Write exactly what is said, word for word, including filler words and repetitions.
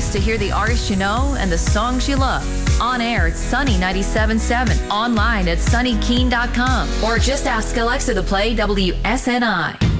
place to hear the artists you know and the songs you love. On air at Sunny ninety-seven point seven, online at sunny keen dot com, or just ask Alexa to play W S N I.